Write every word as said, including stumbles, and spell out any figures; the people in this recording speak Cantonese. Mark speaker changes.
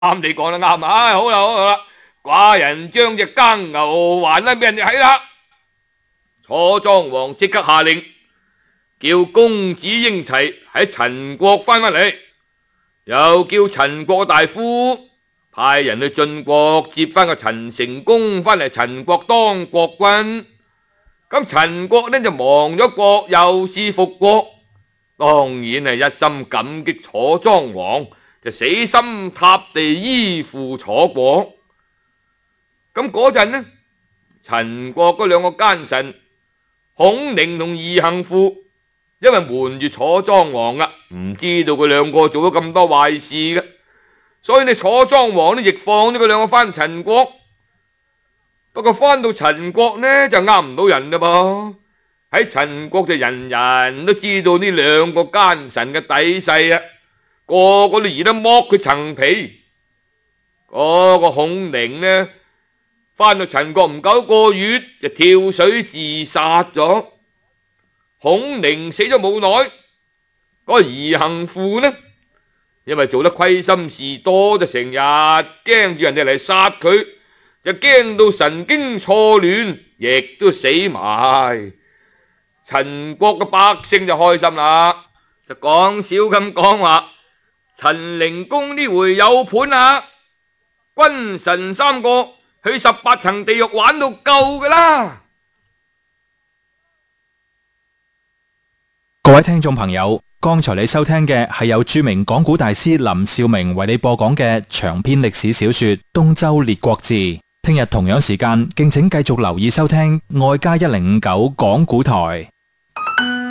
Speaker 1: 啱，你講得啱啊！好啦好啦，寡人將隻耕牛還翻俾人哋睇啦。楚莊王即刻下令，叫公子英齊喺陳國翻返嚟，又叫陳國大夫派人去晉國接翻個陳成公翻嚟陳國當國君。咁陳國呢就亡咗國，又是復國，當然係一心感激楚莊王，就死心塌地依附楚國。咁嗰陣呢，陳國嗰兩個奸臣孔寧同義行父，因為瞞住楚莊王啊，唔知道佢兩個做咗咁多壞事嘅，所以你楚莊王呢亦放咗佢兩個翻陳國。不過翻到陳國呢就呃唔到人啦噃，喺陳國就人人都知道呢兩個奸臣嘅底細啊，個個都而得剝佢層皮。嗰、那個孔寧呢，翻到陳國唔夠一個月就跳水自殺咗。孔寧死咗冇耐，嗰、那個義行父呢，因為做得虧心事多，就成日驚住人哋嚟殺佢，就驚到神經錯亂，亦都死埋。陳國嘅百姓就開心啦，就講笑咁講話：陳靈公呢回有盤啦，君臣三個去十八層地獄玩到夠噶啦！
Speaker 2: 各位聽眾朋友，剛才你收聽嘅係由著名講古大師林兆明為你播講嘅長篇歷史小說《東周列國志》。聽日同樣時間，敬請繼續留意收聽愛家一零五九講古台。